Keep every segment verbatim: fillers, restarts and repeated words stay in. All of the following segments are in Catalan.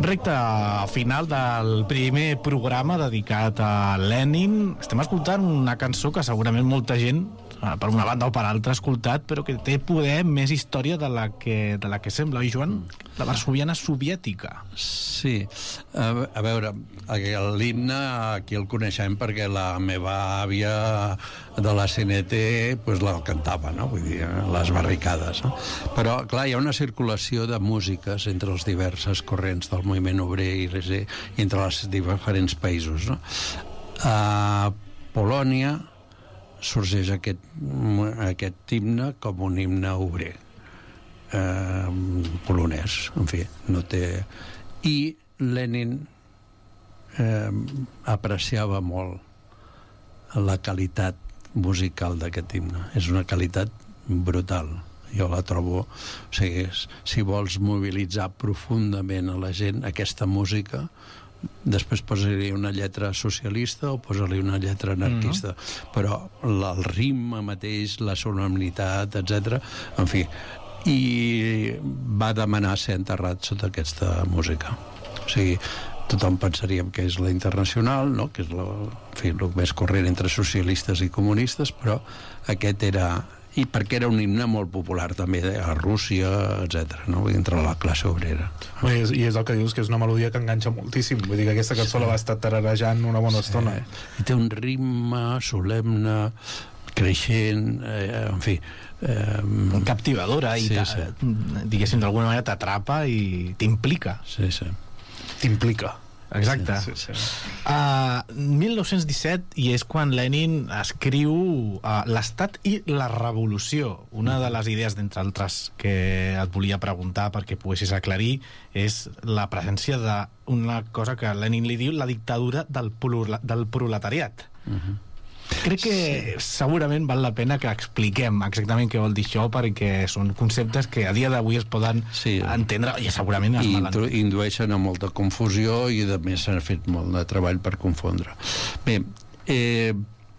Recte final del primer programa dedicat a Lenin. Estem escoltant una cançó que segurament molta gent, per una banda o per altra, ha escoltat, però que té poder més història de la que, de la que sembla, oi, Joan? La varsoviana soviètica. Sí, a, a veure, l'himne aquí el coneixem perquè la meva àvia de la C N T pues, la cantava, no? Vull dir, les barricades, no? Però, clar, hi ha una circulació de músiques entre els diverses corrents del moviment obrer i, i entre els diferents països, no? A Polònia sorgeix aquest, aquest himne com un himne obrer eh, polonès, en fi, no té... I Lenin eh, apreciava molt la qualitat musical d'aquest himne. És una qualitat brutal. Jo la trobo... O sigui, si vols mobilitzar profundament a la gent, aquesta música, després posa-li una lletra socialista o posa-li una lletra anarquista, mm-hmm. però la, el ritme mateix, la solemnitat, etcètera, en fi, i va demanar ser enterrat sota aquesta música. O sigui, tothom pensaríem que és la internacional, no? Que és la, en fi, el més corrent entre socialistes i comunistes, però aquest era... i perquè era un himne molt popular també a Rússia, etcètera, no? Entre la classe obrera. I és, I és el que dius, que és una melodia que enganxa moltíssim. Vull dir que aquesta cançó sí. la va estar tararejant una bona sí. estona. I té un ritme solemne, creixent, eh, en fi... Eh, captivadora i, sí, sí. diguéssim, d'alguna manera t'atrapa i t'implica. Sí, sí. T'implica. Exacte. Sí, sí, sí. Uh, mil nou-cents disset, i és quan Lenin escriu uh, l'Estat i la Revolució. Una de les idees, d'entre altres, que et volia preguntar perquè poguessis aclarir és la presència d'una cosa que Lenin li diu la dictadura del, del proletariat. Uh-huh. Crec que sí. segurament val la pena que expliquem exactament què vol dir això, perquè són conceptes que a dia d'avui es poden sí. entendre i segurament es I indueixen a molta confusió i a més s'ha fet molt de treball per confondre. Bé, eh,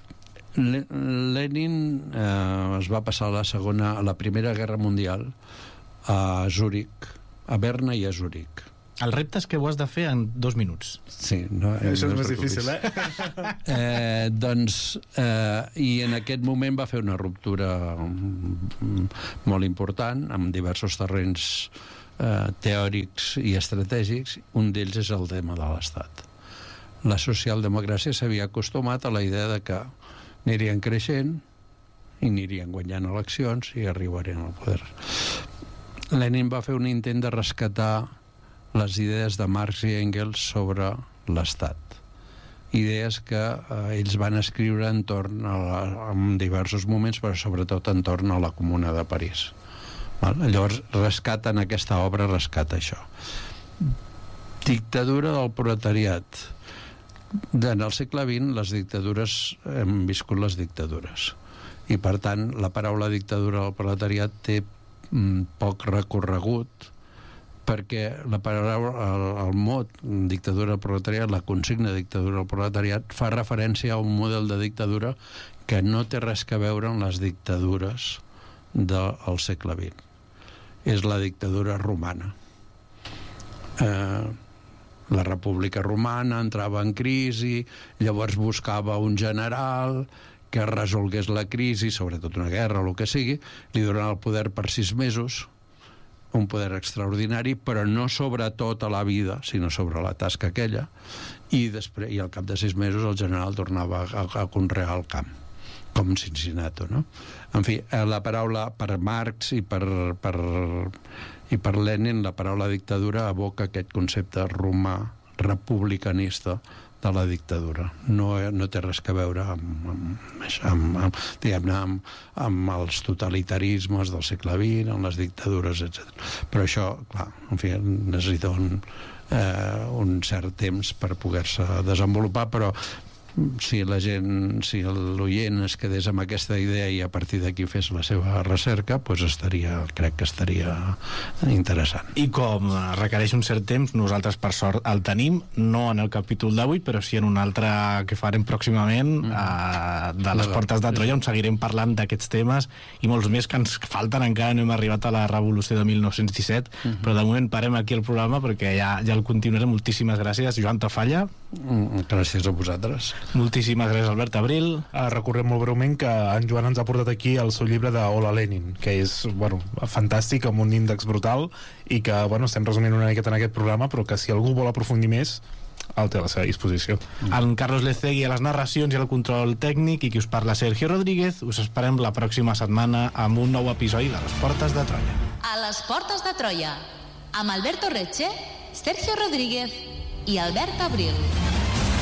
Lenin eh, es va passar la segona, a la Primera Guerra Mundial a Zúrich, a Berna i a Zúrich. El repte és que ho has de fer en dos minuts. Sí, no, això no és més difícil, eh? eh doncs, eh, i en aquest moment va fer una ruptura molt important amb diversos terrenys eh, teòrics i estratègics. Un d'ells és el tema de l'Estat. La socialdemocràcia s'havia acostumat a la idea de que anirien creixent i anirien guanyant eleccions i arribarien al poder. Lenin va fer un intent de rescatar les idees de Marx i Engels sobre l'Estat. Idees que eh, ells van escriure entorn a la, en diversos moments, però sobretot entorn a la Comuna de París. Val? Llavors rescaten aquesta obra, rescata això. Dictadura del proletariat. En el segle vint les dictadures, hem viscut les dictadures, i per tant la paraula dictadura del proletariat té mm, poc recorregut, perquè la paraula, el, el mot dictadura del proletariat, la consigna dictadura del proletariat fa referència a un model de dictadura que no té res a veure amb les dictadures del segle vint. És la dictadura romana. Eh, la República Romana entrava en crisi, llavors buscava un general que resolgués la crisi, sobretot una guerra o el que sigui, li donava el poder per sis mesos, un poder extraordinari, però no sobre tota la vida, sinó sobre la tasca aquella, i després, i al cap de sis mesos el general tornava a, a conrear el camp, com Cincinnato, no? En fi, la paraula per Marx i per, per, i per Lenin, la paraula dictadura evoca aquest concepte romà republicanista de la dictadura. No, no té res a veure amb, amb, amb, amb, diguem-ne, amb, amb els totalitarismes del segle vint, amb les dictadures, etcètera. Però això, clar, en fi, necessita un, eh, un cert temps per poder-se desenvolupar, però si la gent, si l'oient es quedés amb aquesta idea i a partir d'aquí fes la seva recerca, doncs estaria, crec que estaria interessant. I com requereix un cert temps, nosaltres per sort el tenim, no en el capítol d'avui, però sí en un altre que farem pròximament, mm. eh, de les portes de Troia, on seguirem parlant d'aquests temes i molts més que ens falten, encara no hem arribat a la revolució de mil nou-cents disset, mm. però de moment parem aquí el programa perquè ja, ja el continuarem. Moltíssimes gràcies, Joan Tafalla. Mm, gràcies a vosaltres. Moltíssimes gràcies, Albert Abril. Uh, recordem molt breument que en Joan ens ha portat aquí el seu llibre de Hola Lenin, que és, bueno, fantàstic, amb un índex brutal, i que, bueno, estem resumint una miqueta en aquest programa, però que si algú vol aprofundir més, el té a la seva disposició. Mm. En Carlos Lecegui a les narracions i al control tècnic, i qui us parla, Sergio Rodríguez. Us esperem la pròxima setmana amb un nou episodi de Les Portes de Troia. A les Portes de Troia, amb Alberto Reche, Sergio Rodríguez i Albert Abril.